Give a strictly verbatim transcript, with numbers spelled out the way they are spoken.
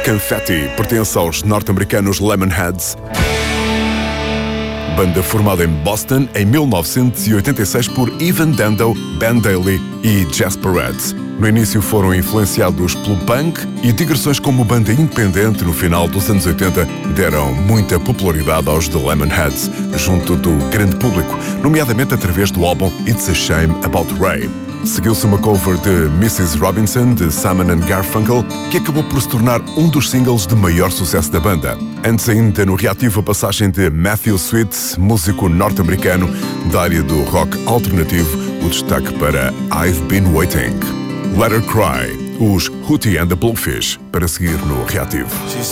Confetti pertence aos norte-americanos Lemonheads, banda formada em Boston em mil novecentos e oitenta e seis por Evan Dando, Ben Daly e Jasper Reds. No início foram influenciados pelo punk e digressões como banda independente no final dos anos oitenta deram muita popularidade aos The Lemonheads junto do grande público, nomeadamente através do álbum It's a Shame About Ray. Seguiu-se uma cover de missus Robinson, de Simon and Garfunkel, que acabou por se tornar um dos singles de maior sucesso da banda. Antes ainda, no reativo, a passagem de Matthew Sweet, músico norte-americano da área do rock alternativo, o destaque para I've Been Waiting. Let Her Cry, os Hootie and the Blowfish, para seguir no reativo.